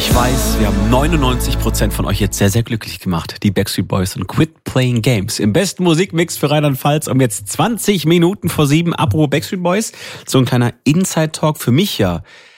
Ich weiß, wir haben 99% von euch jetzt sehr, sehr glücklich gemacht. Die Backstreet Boys und Quit Playing Games. Im besten Musikmix für Rheinland-Pfalz um jetzt 20 Minuten vor 7. Apropos Backstreet Boys. So ein kleiner Inside-Talk für mich ja.